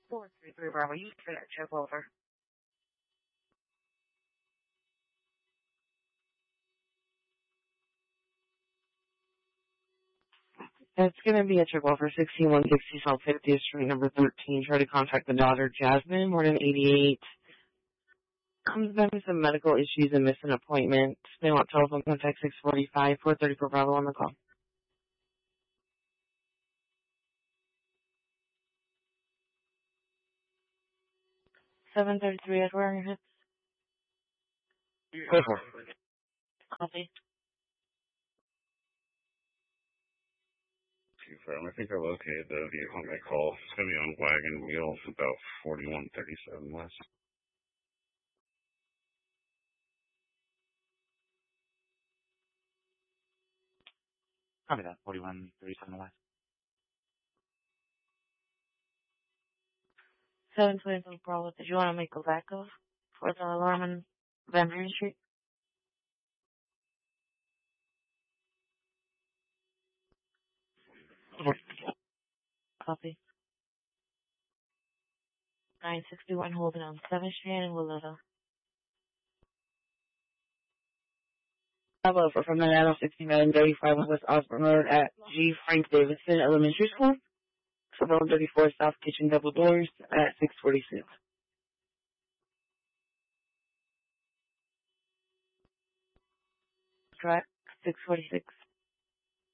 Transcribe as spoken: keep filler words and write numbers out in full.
four three three Bravo, you for that check over. It's going to be a trip over sixteen one sixty South fiftieth Street, number thirteen. Try to contact the daughter, Jasmine, more than eighty-eight. Comes back with some medical issues and missed an appointment. They want telephone contact six forty-five, four thirty-four Bravo on the call. seven thirty-three Edward on your hips. Go for it. Copy. Confirm. I think I located the vehicle on my call. It's going to be on wagon wheels, about forty-one thirty-seven west. Copy that, forty-one thirty-seven west. seven twenty-two Bravo. Did you want to make a backup for the alarm on Van Buren Street? Copy. nine sixty-one Holden on seventh Street in Willowville. Bravo for from the nine oh sixty-nine thirty-five West Osborne Road at G. Frank Davidson Elementary School. seven thirty-four South Kitchen Double Doors at six forty-six. Track six forty-six.